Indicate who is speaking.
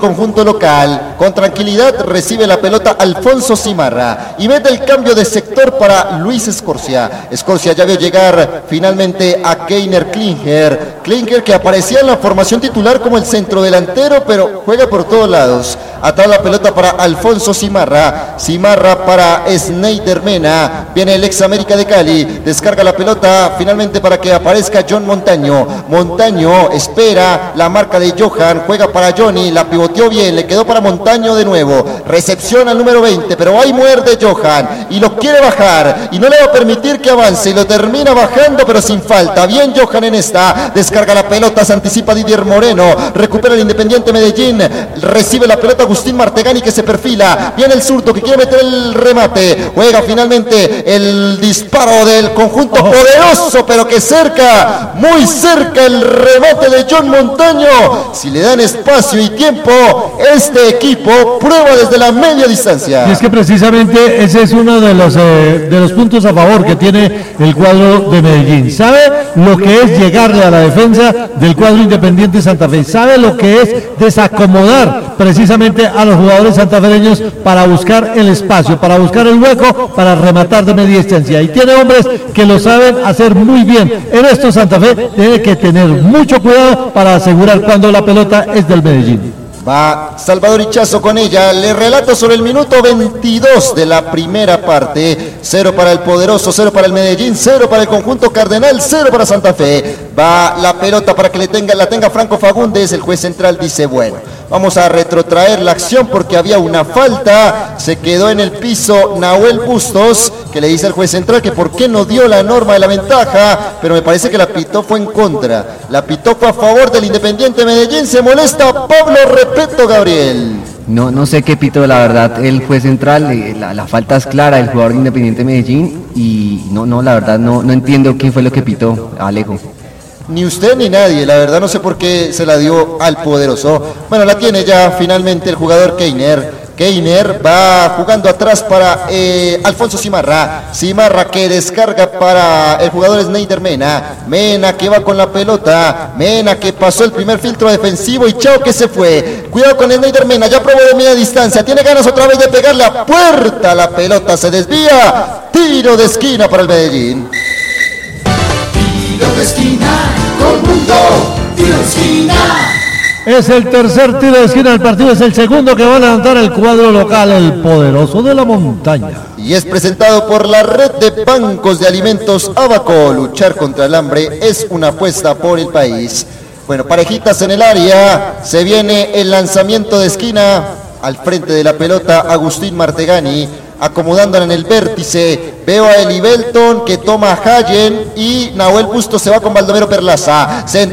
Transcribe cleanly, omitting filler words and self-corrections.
Speaker 1: conjunto local. Con tranquilidad recibe la pelota Alfonso Simarra y mete el cambio de sector para Luis Escorcia. Escorcia ya vio llegar finalmente a Keiner Klinger. Klinger que aparecía en la formación titular como el centrodelantero, pero juega por todos lados. Atrás la pelota para Alfonso Simarra. Simarra para Snyder Mena. Viene el ex América de Cali. Descarga la pelota finalmente para que aparezca John Montaño. Montaño espera la marca de Johan. Juega para Johnny. La pivoteó bien. Le quedó para Montaño de nuevo. Recepción al número 20. Pero ahí muerde Johan. Y lo quiere bajar. Y no le va a permitir que avance. Y lo termina bajando, pero sin falta. Bien Johan en esta. Descarga la pelota. Se anticipa Didier Moreno. Recupera el Independiente Medellín. Recibe la pelota Agustín Martegani que se perfila. Viene el zurdo que quiere meter el remate. Juega finalmente el disparo del conjunto poderoso, pero que cerca, muy cerca el remate de John Montaño. Si le dan espacio y tiempo, este equipo prueba desde la media distancia.
Speaker 2: Y es que precisamente ese es uno de los puntos a favor que tiene el cuadro de Medellín. Sabe lo que es llegarle a la defensa del cuadro Independiente Santa Fe. Sabe lo que es desacomodar precisamente a los jugadores santafereños para buscar el espacio, para buscar el hueco, para rematar de media distancia. Y tiene hombres que lo saben hacer muy bien. En esto Santa Fe tiene que tener mucho cuidado para asegurar cuando la pelota es del Medellín.
Speaker 1: Va Salvador Hichazo con ella. Le relato sobre el minuto 22 de la primera parte. 0 para el poderoso, 0 para el Medellín, 0 para el conjunto cardenal, 0 para Santa Fe. Va la pelota para que la tenga Franco Fagundes. El juez central dice, bueno, vamos a retrotraer la acción porque había una falta. Se quedó en el piso Nahuel Bustos, que le dice al juez central que por qué no dio la norma de la ventaja, pero me parece que la pitó fue en contra. La pitó fue a favor del Independiente Medellín. Se molesta Pablo Repeto, Gabriel.
Speaker 3: No sé qué pitó, la verdad, el juez central. La falta es clara del jugador de Independiente Medellín y la verdad no entiendo qué fue lo que pitó, Alejo.
Speaker 1: Ni usted ni nadie, la verdad no sé por qué se la dio al poderoso. Bueno, la tiene ya finalmente el jugador Keiner. Keiner va jugando atrás para Alfonso Simarra. Simarra que descarga para el jugador Snyder Mena. Mena que va con la pelota. Mena que pasó el primer filtro defensivo y chao que se fue. Cuidado con Snyder Mena, ya probó de media distancia. Tiene ganas otra vez de pegarle a puerta. La pelota se desvía. Tiro de esquina para el Medellín.
Speaker 4: Tiro de esquina, conjunto, tiro de esquina.
Speaker 2: Es el tercer tiro de esquina del partido, es el segundo que va a levantar el cuadro local, el poderoso de la montaña.
Speaker 1: Y es presentado por la red de bancos de alimentos Abaco. Luchar contra el hambre es una apuesta por el país. Bueno, parejitas en el área, se viene el lanzamiento de esquina. Al frente de la pelota Agustín Martegani, acomodándola en el vértice. Veo a Eli Belton que toma a Hayen y Nahuel Bustos se va con Baldomero Perlaza.